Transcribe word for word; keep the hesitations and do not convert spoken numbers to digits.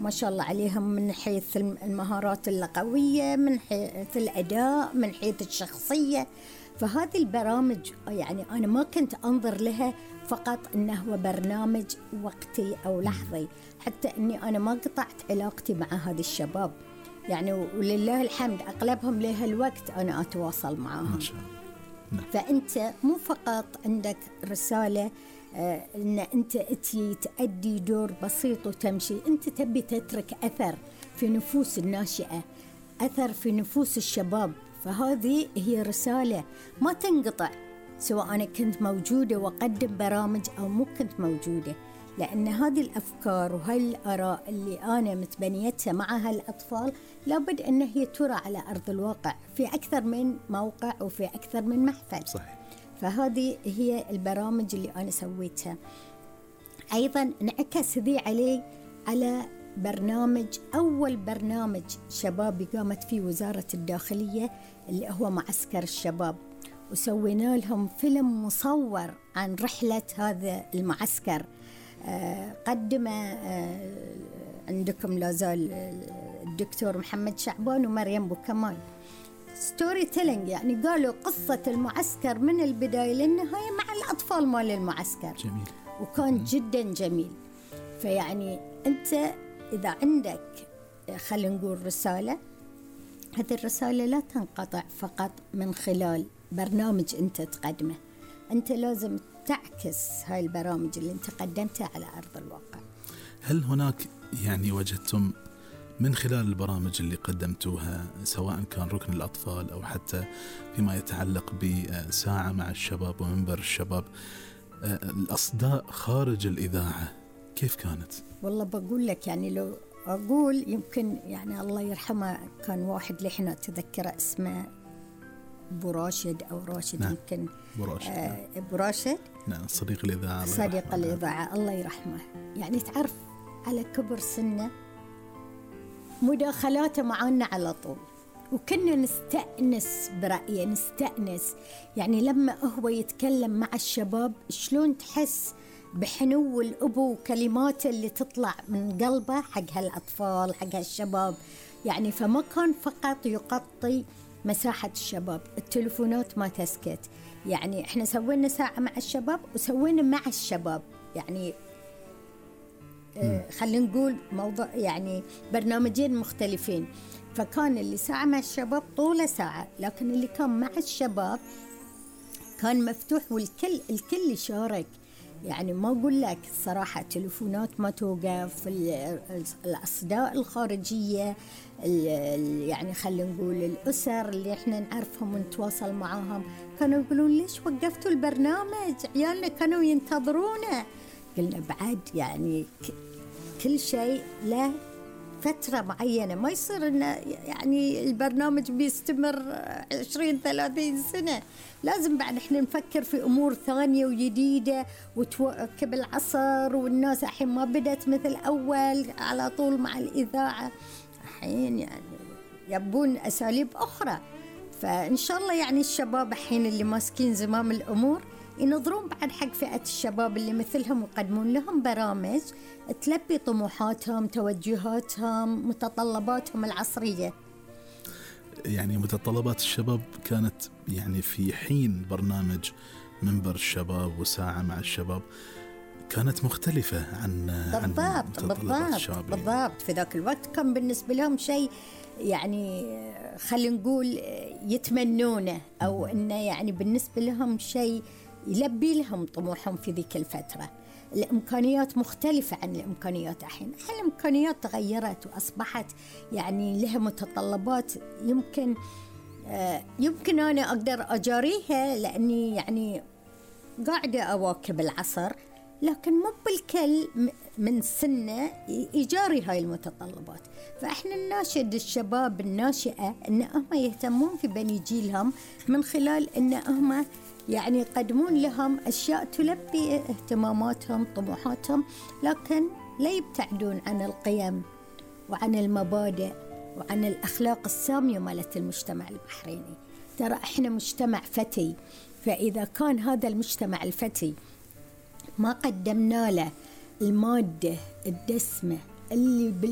ما شاء الله عليهم من حيث المهارات اللغوية، من حيث الأداء، من حيث الشخصية. فهذه البرامج يعني أنا ما كنت أنظر لها فقط إنه هو برنامج وقتي أو لحظي، حتى إني أنا ما قطعت علاقتي مع هذا الشباب يعني، ولله الحمد أغلبهم له الوقت أنا أتواصل معهم ما شاء الله. فأنت مو فقط عندك رسالة آه إن أنت أتي تأدي دور بسيط وتمشي، أنت تبي تترك أثر في نفوس الناشئة، أثر في نفوس الشباب. فهذه هي رسالة ما تنقطع، سواء أنا كنت موجودة وأقدم برامج أو مو كنت موجودة، لأن هذه الأفكار وهاي الآراء اللي أنا متبنيتها مع هالأطفال لابد أن هي ترى على أرض الواقع في أكثر من موقع وفي أكثر من محفل. صحيح. فهذه هي البرامج اللي أنا سويتها. أيضا انعكس ذي علي على برنامج، أول برنامج شبابي قامت فيه وزارة الداخلية اللي هو معسكر الشباب، وسوينا لهم فيلم مصور عن رحلة هذا المعسكر. آه قدم آه عندكم لازال الدكتور محمد شعبان ومريم بوكمال، ستوري تيلينج، يعني قالوا قصة المعسكر من البداية للنهاية مع الأطفال مال المعسكر. جميل. وكان جدا جميل. فيعني أنت إذا عندك خلينا نقول رسالة، هذه الرسالة لا تنقطع فقط من خلال برنامج أنت تقدمه، أنت لازم تعكس هاي البرامج اللي أنت قدمتها على أرض الواقع. هل هناك يعني وجدتم من خلال البرامج اللي قدمتوها سواء كان ركن الأطفال أو حتى فيما يتعلق بساعة مع الشباب ومنبر الشباب، الأصداء خارج الإذاعة كيف كانت؟ والله بقول لك يعني لو أقول يمكن يعني الله يرحمه كان واحد لحنا أتذكر اسمه أبو راشد أو راشد. نعم. يمكن أبو راشد. آه أبو راشد. نعم. صديق الإذاعة. صديق الإذاعة الله يرحمه. يعني تعرف على كبر سنه مداخلاته معنا على طول، وكنا نستأنس برأيه، نستأنس يعني لما هو يتكلم مع الشباب شلون تحس بحنو الأبو وكلماته اللي تطلع من قلبه حق هالأطفال حق هالشباب يعني. فما كان فقط يغطي مساحة الشباب، التلفونات ما تسكت يعني. احنا سوينا ساعة مع الشباب وسوينا مع الشباب يعني آه خلينا نقول موضوع يعني برنامجين مختلفين. فكان اللي ساعة مع الشباب طولة ساعة، لكن اللي كان مع الشباب كان مفتوح والكل الكل يشارك يعني. ما أقول لك الصراحة تلفونات ما توقف، الأصداء الخارجية يعني خلينا نقول الأسر اللي إحنا نعرفهم ونتواصل معهم كانوا يقولون ليش وقفتوا البرنامج، عيالنا كانوا ينتظرونه. قلنا بعد يعني كل شيء له فترة معينة، ما يصير إنه يعني البرنامج بيستمر عشرين ثلاثين سنة، لازم بعد إحنا نفكر في أمور ثانية وجديدة وتواكب العصر، والناس الحين ما بدت مثل أول على طول مع الإذاعة، الحين يعني يبون أساليب أخرى. فإن شاء الله يعني الشباب الحين اللي ماسكين زمام الأمور ينظرون بعد حق فئة الشباب اللي مثلهم ويقدمون لهم برامج تلبي طموحاتهم، توجهاتهم، متطلباتهم العصرية. يعني متطلبات الشباب كانت يعني في حين برنامج منبر الشباب وساعة مع الشباب كانت مختلفة عن بالضبط عن بالضبط الشباب. بالضبط. في ذاك الوقت كان بالنسبة لهم شيء يعني خلينا نقول يتمنونه، أو إنه يعني بالنسبة لهم شيء يلبي لهم طموحهم في ذيك الفترة. الإمكانيات مختلفة عن الإمكانيات الحين، الحين الإمكانيات تغيرت وأصبحت يعني لها متطلبات يمكن آه يمكن أنا أقدر أجاريها لأني يعني قاعدة أواكب العصر، لكن مو بالكل من سنة يجاري هاي المتطلبات. فإحنا نناشد الشباب الناشئة إن هم يهتمون في بني جيلهم من خلال إن هم يعني يقدمون لهم أشياء تلبي اهتماماتهم طموحاتهم، لكن لا يبتعدون عن القيم وعن المبادئ وعن الأخلاق السامية مالت المجتمع البحريني. ترى إحنا مجتمع فتي، فإذا كان هذا المجتمع الفتي ما قدمنا له المادة الدسمة اللي